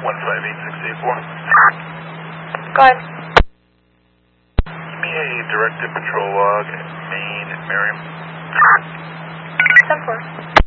158684. Go ahead. Give me a directed patrol log at Main and Merriam. 10-4.